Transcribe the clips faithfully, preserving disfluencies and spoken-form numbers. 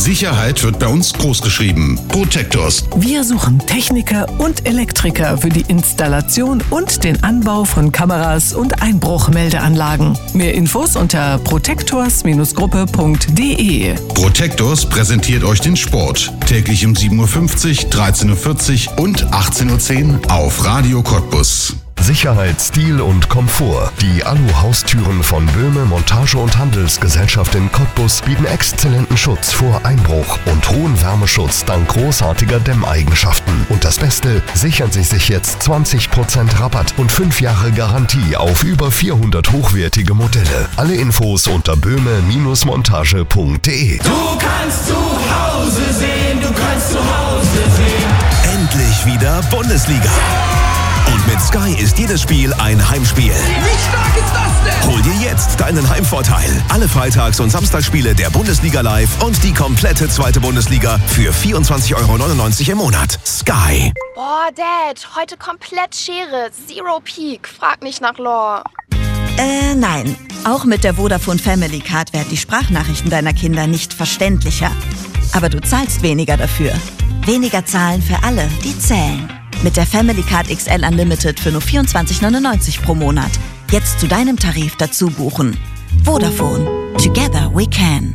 Sicherheit wird bei uns großgeschrieben. Protectors. Wir suchen Techniker und Elektriker für die Installation und den Anbau von Kameras und Einbruchmeldeanlagen. Mehr Infos unter protectors Gruppe punkt de. Protectors präsentiert euch den Sport. Täglich um sieben Uhr fünfzig, dreizehn Uhr vierzig und achtzehn Uhr zehn auf Radio Cottbus. Sicherheit, Stil und Komfort. Die Alu-Haustüren von Böhme Montage- und Handelsgesellschaft in Cottbus bieten exzellenten Schutz vor Einbruch und hohen Wärmeschutz dank großartiger Dämmeigenschaften. Und das Beste, sichern Sie sich jetzt zwanzig Prozent Rabatt und fünf Jahre Garantie auf über vierhundert hochwertige Modelle. Alle Infos unter böhme Montage punkt de. Du kannst zu Hause sehen, du kannst zu Hause sehen. Endlich wieder Bundesliga. Und mit Sky ist jedes Spiel ein Heimspiel. Wie stark ist das denn? Hol dir jetzt deinen Heimvorteil. Alle Freitags- und Samstagsspiele der Bundesliga live und die komplette zweite Bundesliga für vierundzwanzig Euro neunundneunzig im Monat. Sky. Boah, Dad, heute komplett Schere. Zero Peak. Frag nicht nach Lore. Äh, nein. Auch mit der Vodafone Family Card werden die Sprachnachrichten deiner Kinder nicht verständlicher. Aber du zahlst weniger dafür. Weniger zahlen für alle, die zählen. Mit der Family Card X L Unlimited für nur vierundzwanzig neunundneunzig pro Monat. Jetzt zu deinem Tarif dazu buchen. Vodafone. Together we can.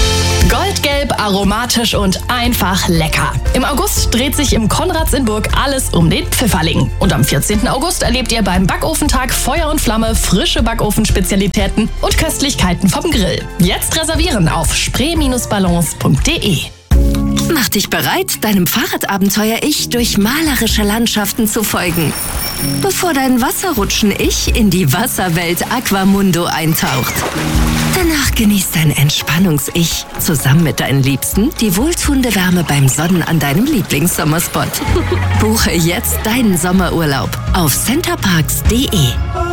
Goldgelb, aromatisch und einfach lecker. Im August dreht sich im Konrads in Burg alles um den Pfifferling. Und am vierzehnten August erlebt ihr beim Backofentag Feuer und Flamme, frische Backofenspezialitäten und Köstlichkeiten vom Grill. Jetzt reservieren auf spree Bindestrich balance punkt de. Mach dich bereit, deinem Fahrradabenteuer-Ich durch malerische Landschaften zu folgen. Bevor dein Wasserrutschen-Ich in die Wasserwelt Aquamundo eintaucht. Danach genießt dein Entspannungs-Ich zusammen mit deinen Liebsten die wohltuende Wärme beim Sonnen an deinem Lieblingssommerspot. Buche jetzt deinen Sommerurlaub auf centerparks punkt de.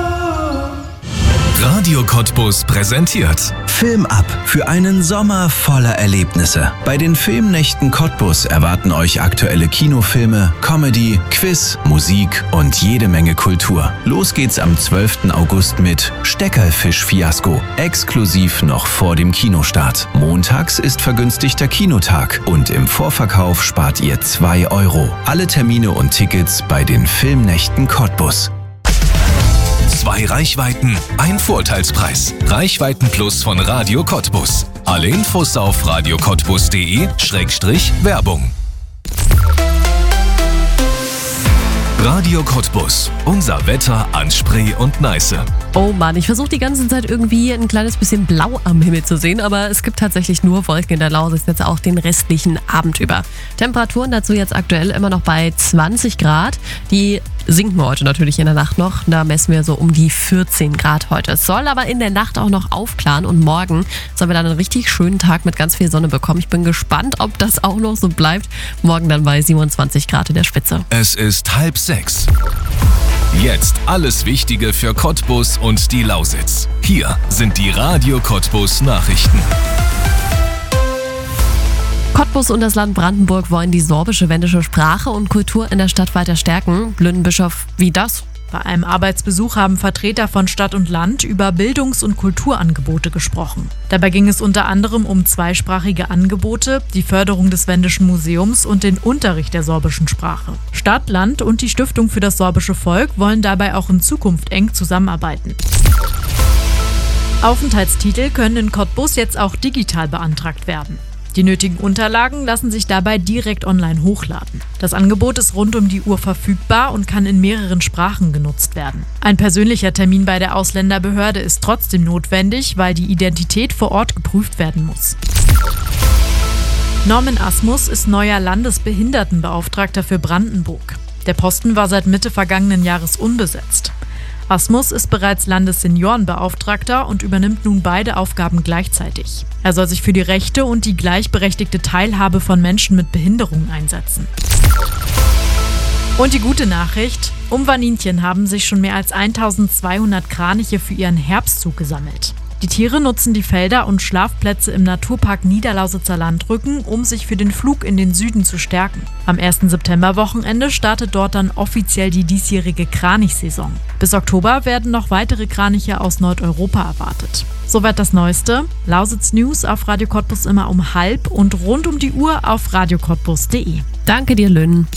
Radio Cottbus präsentiert Film ab für einen Sommer voller Erlebnisse. Bei den Filmnächten Cottbus erwarten euch aktuelle Kinofilme, Comedy, Quiz, Musik und jede Menge Kultur. Los geht's am zwölften August mit Steckerfisch-Fiasko, exklusiv noch vor dem Kinostart. Montags ist vergünstigter Kinotag und im Vorverkauf spart ihr zwei Euro. Alle Termine und Tickets bei den Filmnächten Cottbus. Zwei Reichweiten, ein Vorteilspreis. Reichweiten Plus von Radio Cottbus. Alle Infos auf radio cottbus punkt de Schrägstrich Werbung. Radio Cottbus. Unser Wetter an Spree und Neiße. Oh Mann, ich versuche die ganze Zeit irgendwie ein kleines bisschen blau am Himmel zu sehen, aber es gibt tatsächlich nur Wolken in der Lausitz jetzt auch den restlichen Abend über. Temperaturen dazu jetzt aktuell immer noch bei zwanzig Grad. Die sinken heute natürlich in der Nacht noch. Da messen wir so um die vierzehn Grad heute. Es soll aber in der Nacht auch noch aufklaren und morgen sollen wir dann einen richtig schönen Tag mit ganz viel Sonne bekommen. Ich bin gespannt, ob das auch noch so bleibt. Morgen dann bei siebenundzwanzig Grad in der Spitze. Es ist halb sechs. Jetzt alles Wichtige für Cottbus und die Lausitz. Hier sind die Radio Cottbus Nachrichten. Cottbus und das Land Brandenburg wollen die sorbische wendische Sprache und Kultur in der Stadt weiter stärken. Blündenbischof, wie das? Bei einem Arbeitsbesuch haben Vertreter von Stadt und Land über Bildungs- und Kulturangebote gesprochen. Dabei ging es unter anderem um zweisprachige Angebote, die Förderung des Wendischen Museums und den Unterricht der sorbischen Sprache. Stadt, Land und die Stiftung für das sorbische Volk wollen dabei auch in Zukunft eng zusammenarbeiten. Aufenthaltstitel können in Cottbus jetzt auch digital beantragt werden. Die nötigen Unterlagen lassen sich dabei direkt online hochladen. Das Angebot ist rund um die Uhr verfügbar und kann in mehreren Sprachen genutzt werden. Ein persönlicher Termin bei der Ausländerbehörde ist trotzdem notwendig, weil die Identität vor Ort geprüft werden muss. Norman Asmus ist neuer Landesbehindertenbeauftragter für Brandenburg. Der Posten war seit Mitte vergangenen Jahres unbesetzt. Asmus ist bereits Landesseniorenbeauftragter und übernimmt nun beide Aufgaben gleichzeitig. Er soll sich für die Rechte und die gleichberechtigte Teilhabe von Menschen mit Behinderungen einsetzen. Und die gute Nachricht: Um Vaninchen haben sich schon mehr als eintausendzweihundert Kraniche für ihren Herbstzug gesammelt. Die Tiere nutzen die Felder und Schlafplätze im Naturpark Niederlausitzer Landrücken, um sich für den Flug in den Süden zu stärken. Am ersten September-Wochenende startet dort dann offiziell die diesjährige Kranichsaison. Bis Oktober werden noch weitere Kraniche aus Nordeuropa erwartet. Soweit das Neueste. Lausitz News auf Radio Cottbus immer um halb und rund um die Uhr auf radio cottbus punkt de. Danke dir, Lynn.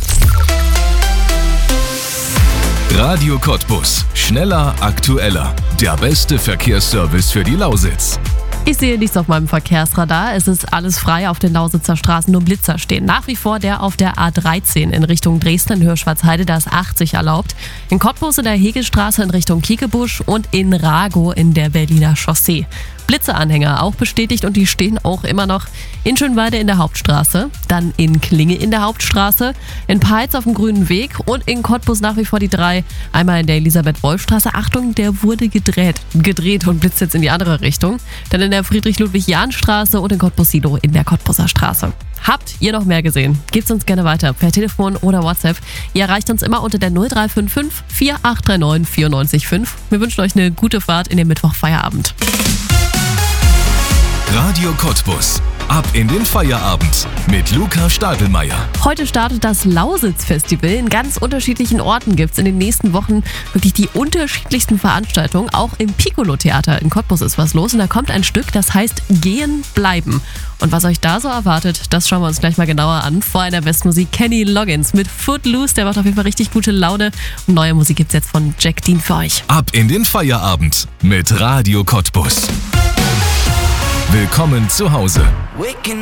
Radio Cottbus. Schneller, aktueller. Der beste Verkehrsservice für die Lausitz. Ich sehe nichts auf meinem Verkehrsradar. Es ist alles frei auf den Lausitzer Straßen, nur Blitzer stehen. Nach wie vor der auf der A dreizehn in Richtung Dresden in Höhe-Schwarzheide, da ist achtzig erlaubt. In Cottbus in der Hegelstraße in Richtung Kiekebusch und in Ragow in der Berliner Chaussee. Blitzeanhänger auch bestätigt und die stehen auch immer noch in Schönweide in der Hauptstraße, dann in Klinge in der Hauptstraße, in Peitz auf dem Grünen Weg und in Cottbus nach wie vor die drei. Einmal in der Elisabeth-Wolf-Straße. Achtung, der wurde gedreht, gedreht und blitzt jetzt in die andere Richtung. Dann in der Friedrich-Ludwig-Jahn-Straße und in Cottbus-Silo in der Cottbuser Straße. Habt ihr noch mehr gesehen? Gebt's uns gerne weiter per Telefon oder WhatsApp. Ihr erreicht uns immer unter der null drei fünf fünf vier acht drei neun vier neun fünf. Wir wünschen euch eine gute Fahrt in den Mittwochfeierabend. Radio Cottbus. Ab in den Feierabend mit Luca Stadelmeier. Heute startet das Lausitz-Festival. In ganz unterschiedlichen Orten gibt es in den nächsten Wochen wirklich die unterschiedlichsten Veranstaltungen. Auch im Piccolo-Theater in Cottbus ist was los. Und da kommt ein Stück, das heißt Gehen, Bleiben. Und was euch da so erwartet, das schauen wir uns gleich mal genauer an. Vor einer Bestmusik Kenny Loggins mit Footloose. Der macht auf jeden Fall richtig gute Laune. Und neue Musik gibt's jetzt von Jack Dean für euch. Ab in den Feierabend mit Radio Cottbus. Willkommen zu Hause.